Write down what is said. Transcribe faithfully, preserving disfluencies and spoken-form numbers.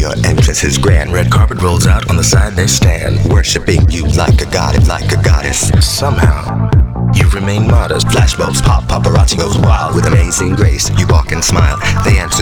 Your entrance is grand. Red carpet rolls out, on the side they stand, worshipping you like a god, like a goddess. Somehow you remain modest. Flashbulbs pop, paparazzi goes wild. With amazing grace, you walk and smile. They answer